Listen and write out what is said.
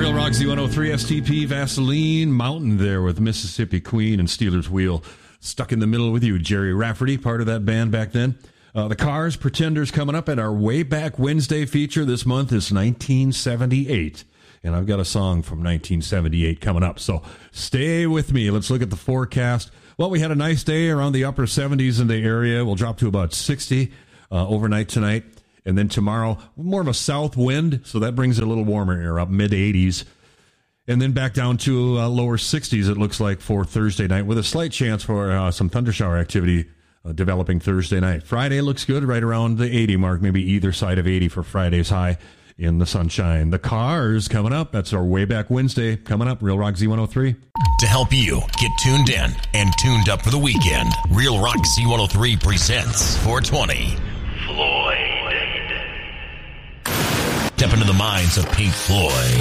Real Rock Z103 STP, Vaseline, Mountain there with Mississippi Queen and Steelers Wheel. Stuck in the middle with you, Jerry Rafferty, part of that band back then. The Cars, Pretenders coming up, and our Way Back Wednesday feature this month is 1978. And I've got a song from 1978 coming up, so stay with me. Let's look at the forecast. Well, we had a nice day around the upper 70s in the area. We'll drop to about 60 overnight tonight. And then tomorrow, more of a south wind, so that brings it a little warmer air up, mid-80s. And then back down to lower 60s, it looks like, for Thursday night, with a slight chance for some thundershower activity developing Thursday night. Friday looks good, right around the 80 mark, maybe either side of 80 for Friday's high in the sunshine. The Cars coming up. That's our Way Back Wednesday coming up. Real Rock Z103. To help you get tuned in and tuned up for the weekend, Real Rock Z103 presents 420 Floyd. Step into the minds of Pink Floyd.